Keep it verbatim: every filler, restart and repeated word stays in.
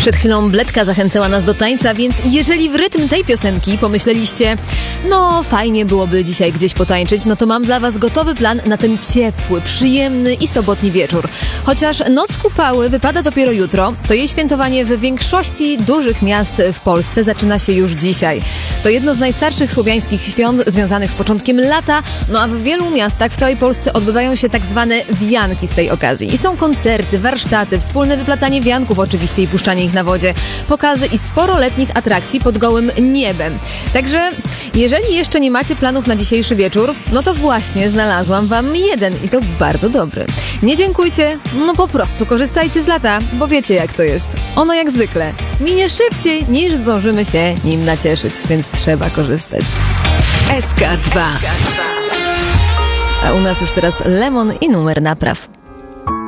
Przed chwilą Bledka zachęcała nas do tańca, więc jeżeli w rytm tej piosenki pomyśleliście, no fajnie byłoby dzisiaj gdzieś potańczyć, no to mam dla was gotowy plan na ten ciepły, przyjemny i sobotni wieczór. Chociaż Noc Kupały wypada dopiero jutro, to jej świętowanie w większości dużych miast w Polsce zaczyna się już dzisiaj. To jedno z najstarszych słowiańskich świąt związanych z początkiem lata, no a w wielu miastach w całej Polsce odbywają się tak zwane wianki z tej okazji. I są koncerty, warsztaty, wspólne wyplatanie wianków oczywiście i puszczanie ich na wodzie, pokazy i sporo letnich atrakcji pod gołym niebem. Także jeżeli jeszcze nie macie planów na dzisiejszy wieczór, no to właśnie znalazłam wam jeden i to bardzo dobry. Nie dziękujcie, no po prostu korzystajcie z lata, bo wiecie jak to jest. Ono jak zwykle minie szybciej niż zdążymy się nim nacieszyć, więc trzeba korzystać. S K dwa. A u nas już teraz Lemon i numer napraw.